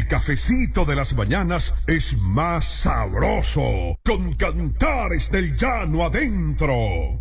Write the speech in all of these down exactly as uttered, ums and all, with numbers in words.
El cafecito de las mañanas es más sabroso con Cantares del Llano adentro.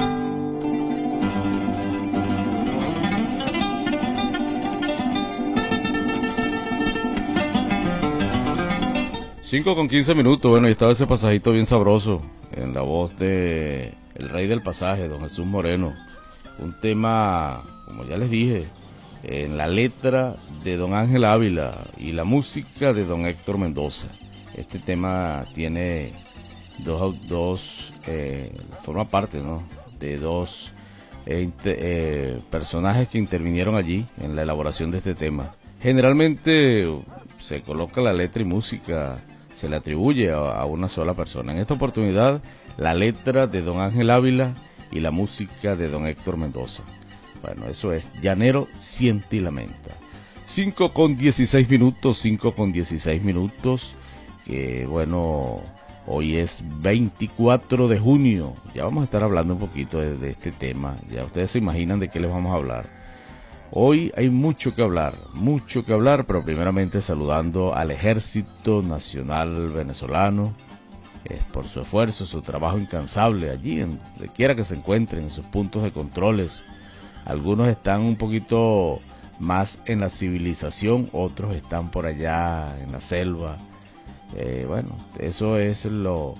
Cinco con quince minutos, bueno, y estaba ese pasajito bien sabroso en la voz de el rey del pasaje, don Jesús Moreno. Un tema, como ya les dije, en la letra de don Ángel Ávila y la música de don Héctor Mendoza. Este tema tiene dos, dos eh, forma parte, ¿no?, de dos eh, inter, eh, personajes que intervinieron allí en la elaboración de este tema. Generalmente se coloca la letra y música, se le atribuye a, a una sola persona. En esta oportunidad, la letra de don Ángel Ávila y la música de don Héctor Mendoza. Bueno, eso es Llanero Siente y Lamenta. cinco con dieciséis minutos, cinco con dieciséis minutos, que bueno, hoy es veinticuatro de junio, ya vamos a estar hablando un poquito de, de este tema, ya ustedes se imaginan de qué les vamos a hablar. Hoy hay mucho que hablar, mucho que hablar, pero primeramente saludando al Ejército Nacional Venezolano, es por su esfuerzo, su trabajo incansable allí, en donde quiera que se encuentren, en sus puntos de controles. Algunos están un poquito más en la civilización, otros están por allá en la selva. Eh, bueno, eso es lo,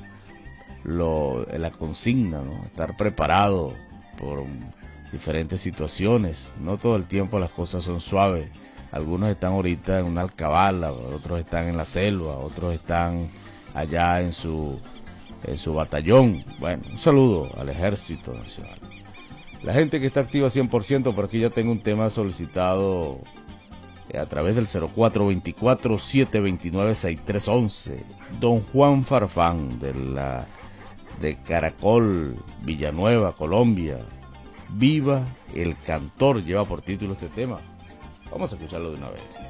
lo la consigna, ¿no? Estar preparado por diferentes situaciones. No todo el tiempo las cosas son suaves. Algunos están ahorita en una alcabala, otros están en la selva, otros están allá en su, en su batallón. Bueno, un saludo al Ejército Nacional. La gente que está activa cien por ciento, por aquí ya tengo un tema solicitado a través del cero cuatro veinticuatro, siete veintinueve, sesenta y tres once. Don Juan Farfán de la de Caracol, Villanueva, Colombia. Viva el cantor, lleva por título este tema. Vamos a escucharlo de una vez.